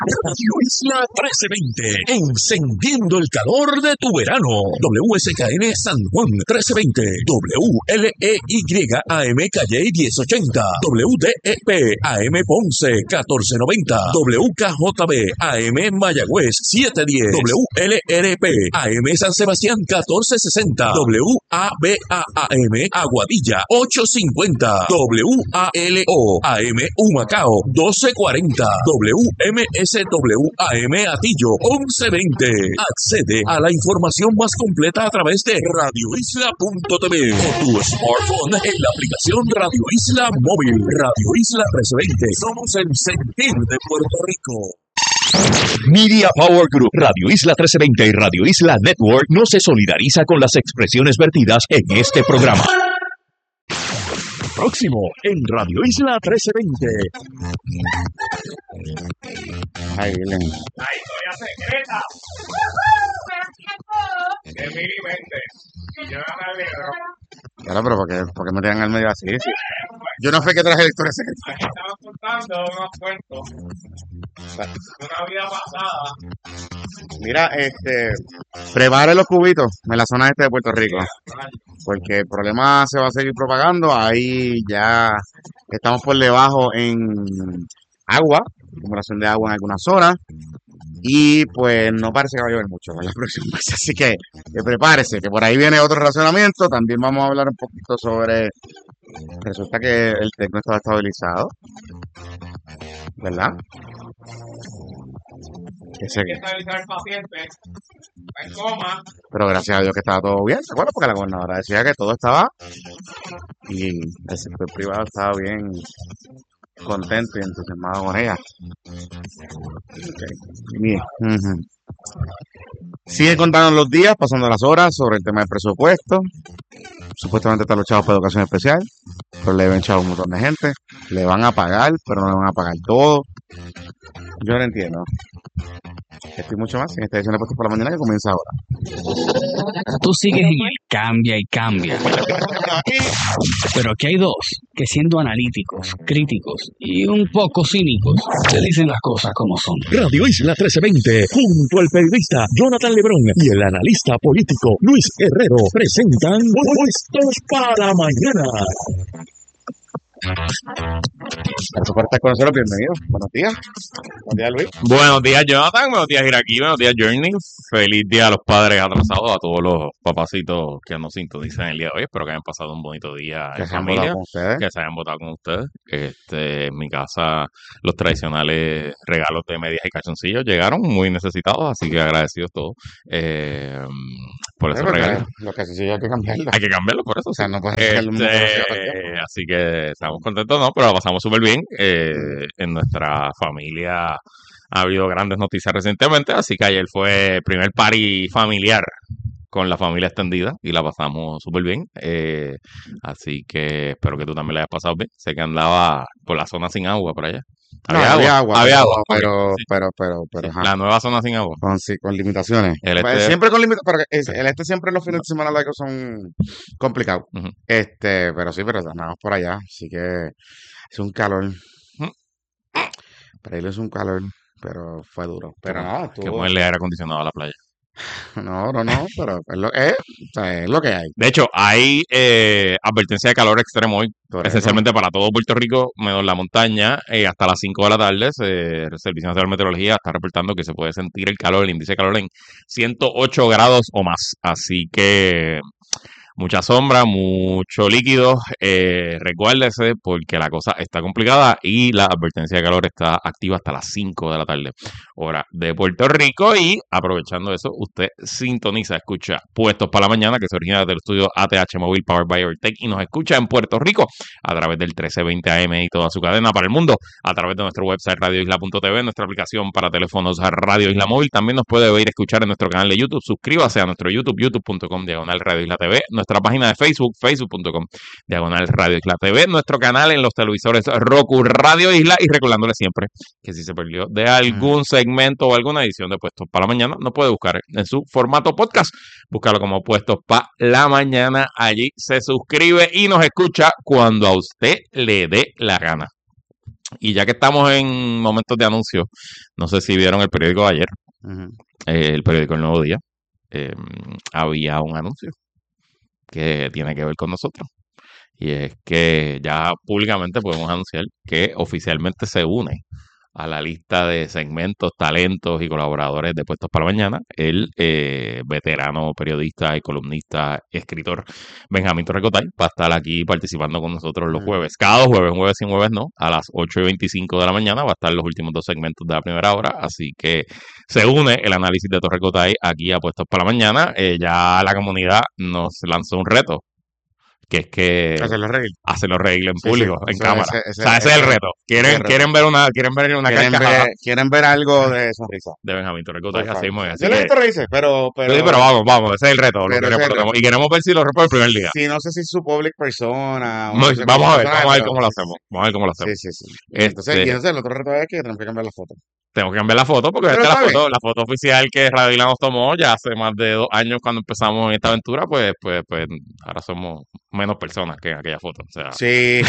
Radio Isla 1320, encendiendo el calor de tu verano. WSKN San Juan 1320, WLEY AM Calle 1080, WDEP AM Ponce 1490, WKJB AM Mayagüez 710, WLRP AM San Sebastián 1460, WABA-AM Aguadilla 850, WALO AM Humacao 1240, WMSW-AM Atillo 1120. Accede a la información más completa a través de radioisla.tv o tu smartphone en la aplicación Radio Isla Móvil. Radio Isla 1320. Somos el sentir de Puerto Rico. Media Power Group, Radio Isla 1320 y Radio Isla Network no se solidariza con las expresiones vertidas en este programa. Próximo en Radio Isla 1320. Ay, Vilén. La historia secreta de Miri Méndez y Jonathan Allegro. Claro, pero ¿por qué me tiran al medio así? Sí. Yo no fui que traje la historia secreta. Aquí estaban contando unos cuentos de una vida pasada. Mira, prepare los cubitos en la zona este de Puerto Rico, porque el problema se va a seguir propagando. Ahí ya estamos por debajo en agua, acumulación de agua en algunas zonas, y pues no parece que va a llover mucho en las próximas meses. Así que prepárese, que por ahí viene otro racionamiento. También vamos a hablar un poquito sobre... Resulta que el tecno estaba estabilizado, ¿verdad? Hay que estabilizar al paciente en coma. Pero gracias a Dios que estaba todo bien, ¿se acuerdan? Porque la gobernadora decía que todo estaba y el sector privado estaba bien contento y entusiasmado con ella. Okay. Bien. Sigue contando los días, pasando las horas sobre el tema del presupuesto. Supuestamente están los chavos para educación especial, pero le ven chavos a un montón de gente. Le van a pagar, pero no le van a pagar todo. Yo no entiendo. Estoy mucho más en esta edición de Puestos por la Mañana que comienza ahora. Tú sigues en el cambia y cambia. Pero aquí hay dos que, siendo analíticos, críticos y un poco cínicos, te dicen las cosas como son. Radio Isla 1320, junto al periodista Jonathan Lebrón y el analista político Luis Herrero, presentan Puestos para Mañana. Gracias por estar con nosotros, bienvenidos. Buenos días. Buenos días, Luis. Buenos días, Jonathan. Buenos días, Iraquí. Buenos días, Journey. Feliz día a los padres atrasados, a todos los papacitos que nos sintonizan el día de hoy. Espero que hayan pasado un bonito día Que en se han familia, votado con ustedes. que se hayan votado con ustedes. En mi casa, los tradicionales regalos de medias y calzoncillos llegaron muy necesitados, así que agradecidos todos por esos regalos. Lo que sí hay que cambiarlo. Hay que cambiarlo por eso. O sea, no puedes dejar el mundo conocido todo el tiempo. Así que estamos contentos, ¿no? Pero la pasamos súper bien. En nuestra familia ha habido grandes noticias recientemente, así que ayer fue el primer party familiar con la familia extendida y la pasamos súper bien. Así que espero que tú también la hayas pasado bien. Sé que andaba por la zona sin agua por allá. Había agua, pero, sí. pero, Ajá. La nueva zona sin agua. Con limitaciones. Siempre con limitaciones, porque el siempre los fines de semana largos son complicados. Uh-huh. Pero sí, pero andamos por allá, así que es un calor. Uh-huh. Para él es un calor, pero fue duro. Pero no, que ponerle aire acondicionado a la playa. No, pero es lo que hay. De hecho, hay advertencia de calor extremo hoy, esencialmente para todo Puerto Rico, menos la montaña. Hasta las 5 de la tarde, el Servicio Nacional de Meteorología está reportando que se puede sentir el calor, el índice de calor en 108 grados o más. Así que mucha sombra, mucho líquido. Recuérdese, porque la cosa está complicada y la advertencia de calor está activa hasta las 5 de la tarde, hora de Puerto Rico. Y aprovechando eso, usted sintoniza, escucha Puestos para la Mañana, que se origina del estudio ATH Móvil Powered by Evertech, y nos escucha en Puerto Rico a través del 1320 AM y toda su cadena para el mundo, a través de nuestro website radioisla.tv, nuestra aplicación para teléfonos Radio Isla Móvil. También nos puede ver y escuchar en nuestro canal de YouTube. Suscríbase a nuestro YouTube, youtube.com/Radio Isla TV, nuestra página de Facebook, facebook.com/Radio Isla TV, nuestro canal en los televisores Roku Radio Isla, y recordándole siempre que si se perdió de algún segmento o alguna edición de Puestos para la Mañana, no puede buscar en su formato podcast, búscalo como Puestos para la Mañana. Allí se suscribe y nos escucha cuando a usted le dé la gana. Y ya que estamos en momentos de anuncio, no sé si vieron el periódico de ayer, Ujú. el periódico El Nuevo Día, había un anuncio que tiene que ver con nosotros. Y es que ya públicamente podemos anunciar que oficialmente se une a la lista de segmentos, talentos y colaboradores de Puestos para la Mañana el veterano periodista y columnista, escritor Benjamín Torrecotay va a estar aquí participando con nosotros los jueves. Cada jueves, un jueves sin jueves no, a las 8:25 de la mañana va a estar los últimos 2 segmentos de la primera hora, así que se une el análisis de Torrecotay aquí a Puestos para la Mañana. Ya la comunidad nos lanzó un reto, que es que hacerlo reír en público, en cámara. O sea, ese es el reto. Quieren ver una carcajada quieren ver algo de sonrisa. de Benjamín Torrecotay, Por así favor. mismo es. Yo le he visto reírse, pero Sí, pero vamos, ese es el reto. pero ese es el reto. Y queremos ver si lo rompe el primer día. Sí, no sé si su public persona o no sé Vamos a ver pero cómo lo hacemos. Vamos a ver cómo lo hacemos. sí. Y entonces el otro reto es que tenemos que cambiar la foto. Tengo que cambiar la foto porque Pero esta es está la foto oficial que Radio Isla nos tomó ya hace más de 2 años cuando empezamos en esta aventura, pues ahora somos menos personas que en aquella foto. O sea, Sí.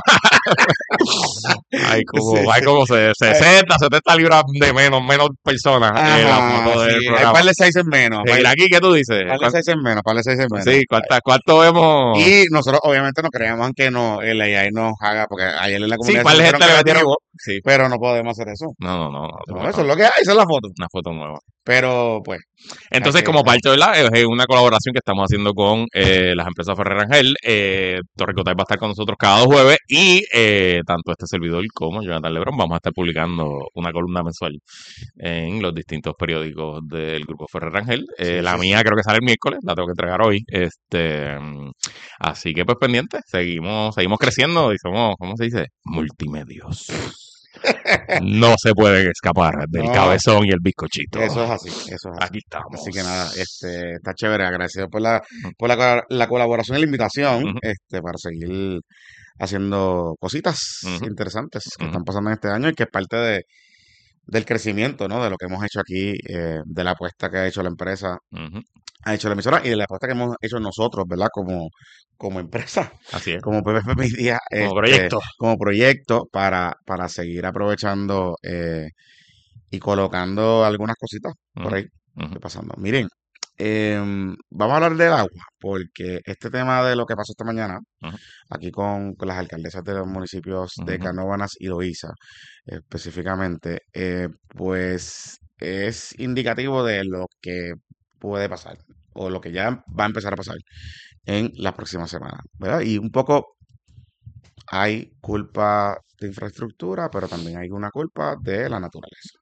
hay como 60, 70 libras de menos personas en la foto del Hay programa. par de 6 en menos. ¿Y aquí qué tú dices? Par de 6 en menos, par de 6 en menos. Sí, ¿cuánto vemos? Y nosotros obviamente no creemos que el AI nos haga, porque ayer en la Sí, comunidad par de se gente le pusieron metieron. creativos, Sí. pero no podemos hacer eso. No. No, eso es lo que hay, esa es la foto. Una foto nueva. Pero pues, Entonces, como parte, ¿verdad? Es una colaboración que estamos haciendo con las empresas Ferrer Rangel. Torrecotay va a estar con nosotros cada 2 jueves y tanto este servidor como Jonathan Lebrón vamos a estar publicando una columna mensual en los distintos periódicos del grupo Ferrer Rangel. La mía creo que sale el miércoles, la tengo que entregar hoy. Así que pues pendiente, seguimos creciendo y somos, ¿cómo se dice? Multimedios. No se pueden escapar del cabezón y el bizcochito. Eso es así. Aquí estamos. Así que nada, está chévere, agradecido por la colaboración y la invitación, para seguir haciendo cositas interesantes que están pasando en este año y que es parte del crecimiento, ¿no? De lo que hemos hecho aquí, de la apuesta que ha hecho la empresa, ha hecho la emisora y de la apuesta que hemos hecho nosotros, ¿verdad? Como empresa, Así es. como PPP Media, como proyecto para seguir aprovechando y colocando algunas cositas por ahí que pasando. Miren, vamos a hablar del agua, porque este tema de lo que pasó esta mañana, aquí con las alcaldesas de los municipios de Canóvanas y Loíza, específicamente, pues es indicativo de lo que puede pasar, o lo que ya va a empezar a pasar en las próximas semanas, ¿verdad? Y un poco hay culpa de infraestructura, pero también hay una culpa de la naturaleza.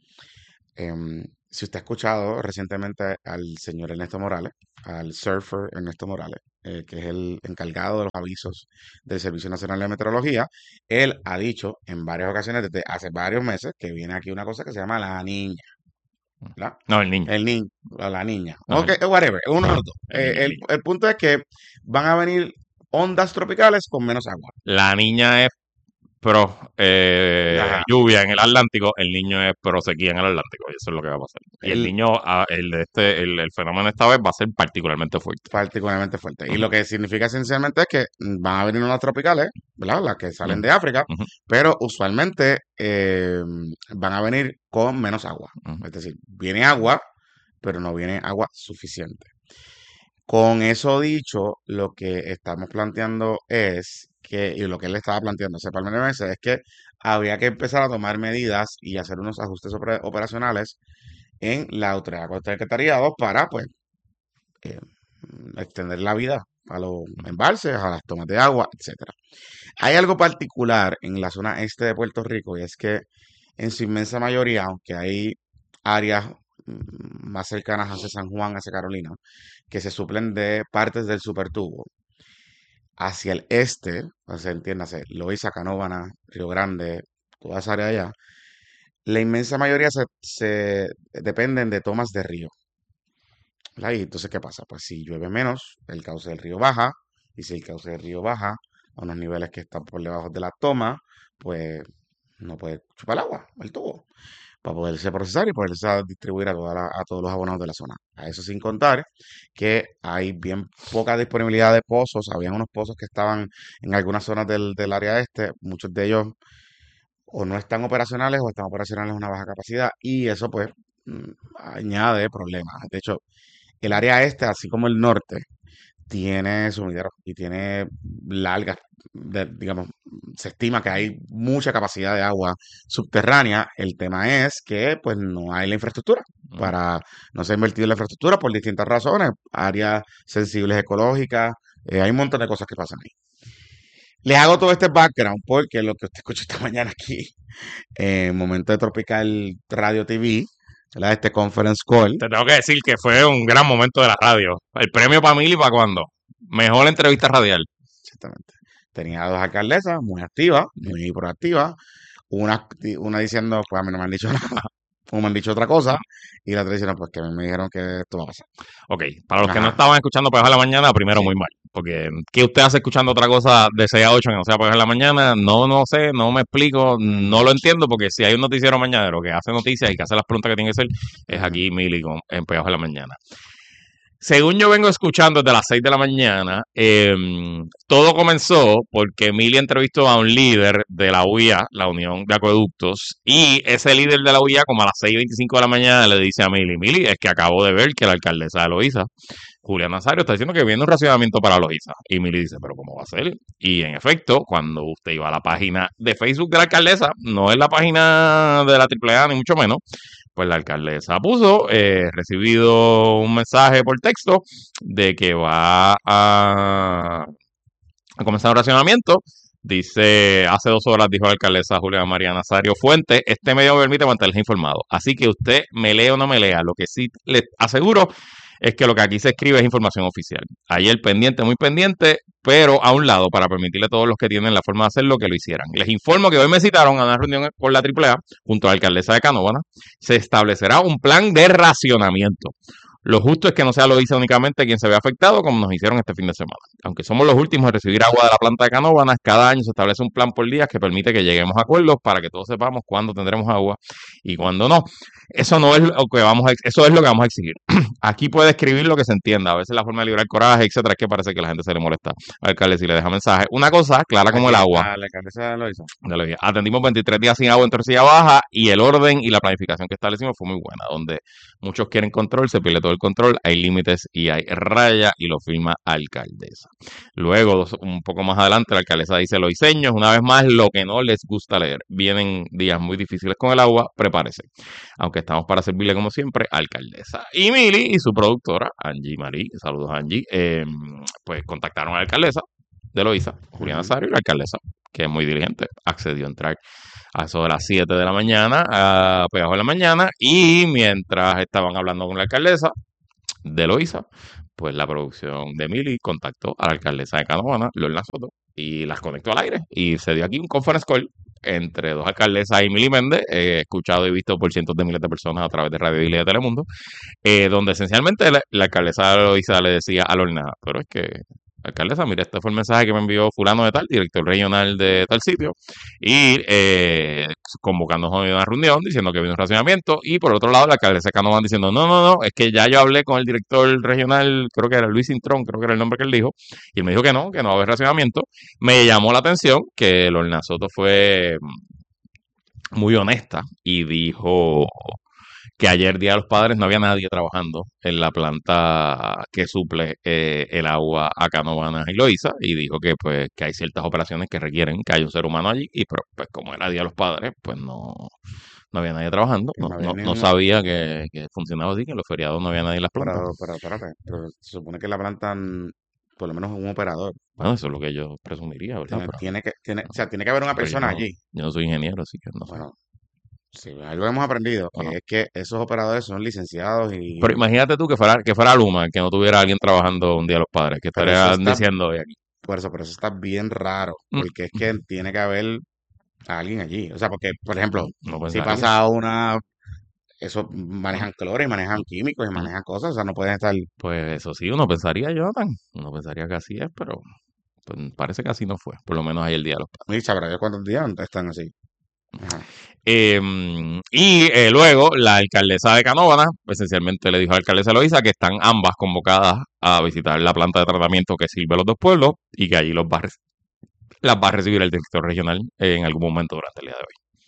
Si usted ha escuchado recientemente al señor Ernesto Morales, al surfer Ernesto Morales, que es el encargado de los avisos del Servicio Nacional de Meteorología, él ha dicho en varias ocasiones, desde hace varios meses, que viene aquí una cosa que se llama la niña. ¿verdad? No, el niño. La niña. No, Ok, whatever, uno de los dos. El punto es que van a venir ondas tropicales con menos agua. La niña es pro lluvia en el Atlántico, el niño es pro sequía en el Atlántico, y eso es lo que va a pasar. Y el niño, el fenómeno esta vez va a ser particularmente fuerte. Particularmente fuerte. Y lo que significa esencialmente es que van a venir ondas tropicales, ¿verdad? Las que salen de África, pero usualmente van a venir con menos agua. Es decir, viene agua, pero no viene agua suficiente. Con eso dicho, lo que estamos planteando es y lo que él estaba planteando hace par de meses es que había que empezar a tomar medidas y hacer unos ajustes operacionales en la Autoridad Costera del Secretariado para, pues, extender la vida a los embalses, a las tomas de agua, etcétera. Hay algo particular en la zona este de Puerto Rico y es que en su inmensa mayoría, aunque hay áreas más cercanas hacia San Juan, hacia Carolina, que se suplen de partes del supertubo, hacia el este, o sea, entiéndase, Loíza, Canóvana, Río Grande, toda esa área allá, la inmensa mayoría se dependen de tomas de río. ¿Verdad? Y entonces, ¿qué pasa? Pues si llueve menos, el cauce del río baja, y si el cauce del río baja a unos niveles que están por debajo de la toma, pues no puede chupar el agua, el tubo, para poderse procesar y poderse distribuir a todos los abonados de la zona. A eso sin contar que hay bien poca disponibilidad de pozos. Habían unos pozos que estaban en algunas zonas del área este, muchos de ellos o no están operacionales o están operacionales a una baja capacidad y eso pues añade problemas. De hecho, el área este, así como el norte, tiene sumideros y tiene largas, digamos, se estima que hay mucha capacidad de agua subterránea. El tema es que pues no hay la infraestructura no se ha invertido en la infraestructura por distintas razones, áreas sensibles ecológicas, hay un montón de cosas que pasan ahí. Les hago todo este background porque lo que usted escuchó esta mañana aquí, en Momento de Tropical Radio TV, ¿verdad? Este conference call. Te tengo que decir que fue un gran momento de la radio. El premio para Mili, ¿para cuándo? Mejor entrevista radial. Exactamente. Tenía dos alcaldesas muy activas, muy proactivas. Una diciendo, pues a mí no me han dicho nada, o me han dicho otra cosa, y la otra diciendo, pues que a mí me dijeron que esto va a pasar. Ok, para los que no Ajá. estaban escuchando Pegajo en la Mañana, primero muy mal. Porque, ¿qué usted hace escuchando otra cosa de 6 a 8 que no sea Pegajo en la Mañana? No sé, no me explico, no lo entiendo, porque si hay un noticiero mañanero que hace noticias y que hace las preguntas que tiene que hacer, es aquí Mili en Pegajo en la Mañana. Según yo vengo escuchando desde las 6 de la mañana, todo comenzó porque Mili entrevistó a un líder de la UIA, la Unión de Acueductos, y ese líder de la UIA, como a las 6:25 de la mañana, le dice a Mili, es que acabo de ver que la alcaldesa de Loíza, Julia Nazario, está diciendo que viene un racionamiento para Loíza. Y Mili dice, ¿pero cómo va a ser? Y en efecto, cuando usted iba a la página de Facebook de la alcaldesa, no es la página de la AAA, ni mucho menos, pues la alcaldesa puso, recibido un mensaje por texto de que va a comenzar un racionamiento. Dice, hace 2 horas dijo la alcaldesa Julia María Nazario Fuente, este medio me permite mantenerles informado. Así que usted me lea o no me lea, lo que sí le aseguro es que lo que aquí se escribe es información oficial. Ayer pendiente, muy pendiente, pero a un lado para permitirle a todos los que tienen la forma de hacerlo que lo hicieran. Les informo que hoy me citaron a una reunión con la AAA junto a la alcaldesa de Canóvana. Se establecerá un plan de racionamiento. Lo justo es que no sea Loíza únicamente quien se vea afectado, como nos hicieron este fin de semana. Aunque somos los últimos en recibir agua de la planta de Canóvanas, cada año se establece un plan por día que permite que lleguemos a acuerdos para que todos sepamos cuándo tendremos agua y cuándo no. Eso no es lo que eso es lo que vamos a exigir. Aquí puede escribir lo que se entienda. A veces la forma de liberar coraje, etcétera, es que parece que a la gente se le molesta al alcalde si le deja mensaje. Una cosa clara como el agua. A la alcaldesa lo hizo. Atendimos 23 días sin agua en Torcilla Baja y el orden y la planificación que establecimos fue muy buena. Donde muchos quieren control, se pierde todo el control, hay límites y hay raya y lo firma alcaldesa. Luego, un poco más adelante, la alcaldesa dice: loiseños, una vez más, lo que no les gusta leer. Vienen días muy difíciles con el agua, prepárese. Aunque estamos para servirle como siempre, alcaldesa. Y Mili y su productora, Angie Marí, saludos Angie, pues contactaron a la alcaldesa de Loíza, Julia Nazario, y la alcaldesa, que es muy diligente, accedió a entrar a eso de las 7 de la mañana, a Pegajo de la Mañana, y mientras estaban hablando con la alcaldesa de Loíza, pues la producción de Mili contactó a la alcaldesa de Canóvana, Lorna Soto, y las conectó al aire, y se dio aquí un conference call entre dos alcaldesas y Mili Méndez, escuchado y visto por cientos de miles de personas a través de Radio Isla y de Telemundo, donde esencialmente la alcaldesa de Loíza le decía a Lorna, pero es que alcaldesa, mire, este fue el mensaje que me envió fulano de tal, director regional de tal sitio, y convocándonos a una reunión diciendo que viene un racionamiento, y por otro lado la alcaldesa de Canóvana diciendo, no, es que ya yo hablé con el director regional, creo que era Luis Cintrón, creo que era el nombre que él dijo, y él me dijo que no va a haber racionamiento. Me llamó la atención que Lorna Soto fue muy honesta y dijo que ayer, Día de los Padres, no había nadie trabajando en la planta que suple el agua a Canóvanas y Loíza, y dijo que pues que hay ciertas operaciones que requieren que haya un ser humano allí, y pues como era Día de los Padres, pues no había nadie trabajando, no sabía que funcionaba así, que en los feriados no había nadie en las plantas. Pero espérate, pero se supone que la planta, por lo menos un operador. Bueno, eso es lo que yo presumiría, ¿verdad? Tiene que haber una persona allí. Yo no soy ingeniero, así que no sé. Bueno, sí, algo hemos aprendido, que es que esos operadores son licenciados y... Pero imagínate tú que fuera Luma, que no tuviera alguien trabajando un Día de los Padres, que estarían diciendo hoy aquí. Por eso está bien raro, porque es que tiene que haber alguien allí. O sea, porque, por ejemplo, si pasa eso manejan cloro y manejan químicos y manejan cosas, o sea, no pueden estar... Pues eso sí, uno pensaría, Jonathan, uno pensaría que así es, pero pues, parece que así no fue, por lo menos ahí el Día de los Padres. Y sabrá yo cuántos días están así. Ajá. Luego la alcaldesa de Canóvana esencialmente le dijo a la alcaldesa Loíza que están ambas convocadas a visitar la planta de tratamiento que sirve a los dos pueblos y que allí las va a recibir el director regional en algún momento durante el día de hoy.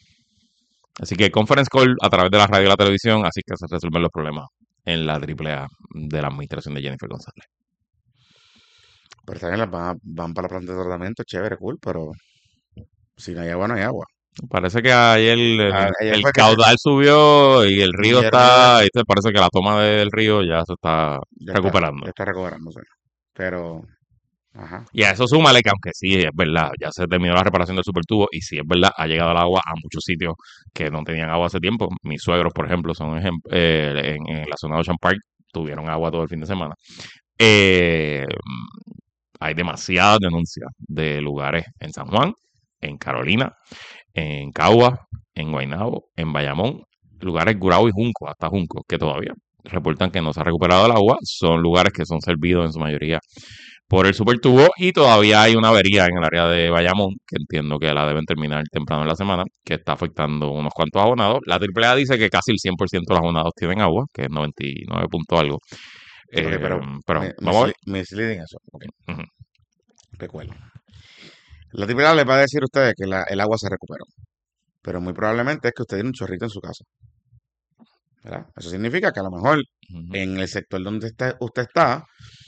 Así que conference call a través de la radio y la televisión, así que se resuelven los problemas en la AAA de la administración de Jennifer González. Pero también van para la planta de tratamiento, chévere, cool, pero si no hay agua, no hay agua. Parece que ayer Ayer el fue que caudal subió y el río y el está, parece que la toma del río ya se está ya recuperando. está recuperándose. Pero, ajá. Y a eso súmale que aunque sí es verdad, ya se terminó la reparación del supertubo y sí es verdad, ha llegado el agua a muchos sitios que no tenían agua hace tiempo. Mis suegros, por ejemplo, en la zona de Ocean Park, tuvieron agua todo el fin de semana. Eh, Hay demasiadas denuncias de lugares en San Juan, en Carolina, en Cagua, en Guaynabo, en Bayamón, lugares Gurabo y Junco, hasta Junco, que todavía reportan que no se ha recuperado el agua. Son lugares que son servidos en su mayoría por el supertubo y todavía hay una avería en el área de Bayamón, que entiendo que la deben terminar temprano en la semana, que está afectando unos cuantos abonados. La AAA dice que casi el 100% de los abonados tienen agua, que es 99 punto algo. Sí, pero vamos a ver. misleading eso. Okay. Ujú. Recuerdo. La AAA les va a decir a ustedes que el agua se recuperó. Pero muy probablemente es que usted tiene un chorrito en su casa. ¿Verdad? Eso significa que a lo mejor Ujú. en el sector donde usted está,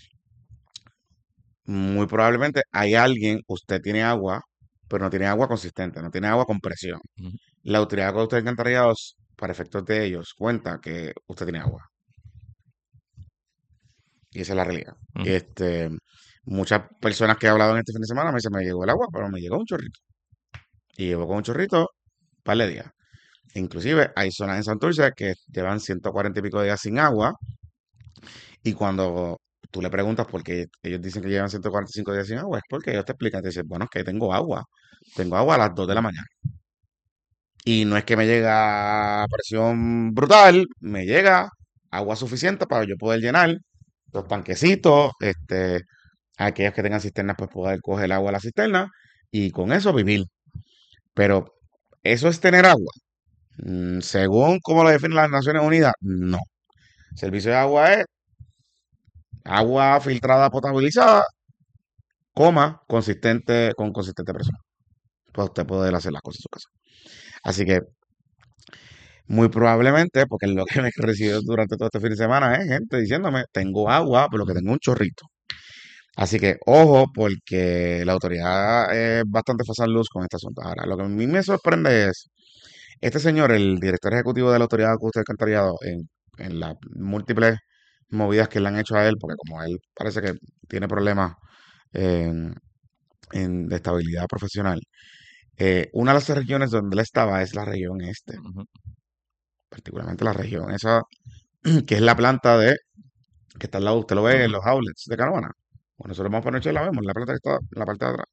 muy probablemente hay alguien, usted tiene agua, pero no tiene agua consistente, no tiene agua con presión. Ujú. La autoridad de ustedes alcantarillados, para efectos de ellos, cuenta que usted tiene agua. Y esa es la realidad. Ujú. Muchas personas que he hablado en este fin de semana me dicen, me llegó el agua, pero me llegó un chorrito. Y llevo con un chorrito un par de días. Inclusive hay zonas en Santurce que llevan 140 y pico de días sin agua. Y cuando tú le preguntas por qué ellos dicen que llevan 145 días sin agua, es porque ellos te explican, te dicen, bueno, es que tengo agua. Tengo agua a las 2 de la mañana. Y no es que me llega a presión brutal, me llega agua suficiente para yo poder llenar los tanquecitos, aquellos que tengan cisternas, pues poder coger el agua a la cisterna y con eso vivir. Pero eso es tener agua. Según como lo definen las Naciones Unidas, no. Servicio de agua es agua filtrada potabilizada, consistente, con consistente presión. Para usted poder hacer las cosas en su casa. Así que, muy probablemente, porque lo que me he recibido durante todo este fin de semana es gente diciéndome, tengo agua, pero que tengo un chorrito. Así que, ojo, porque la autoridad es bastante fast and loose con este asunto. Ahora, lo que a mí me sorprende es, este señor, el director ejecutivo de la autoridad de acueductos y alcantarillado, en las múltiples movidas que le han hecho a él, porque como él parece que tiene problemas en, de estabilidad profesional, una de las regiones donde él estaba es la región este, Ujú. particularmente la región esa, que es la planta que está al lado, usted lo ve en los outlets de Caravana. Bueno, nosotros vamos por noche y la vemos, la planta que está en la parte de atrás.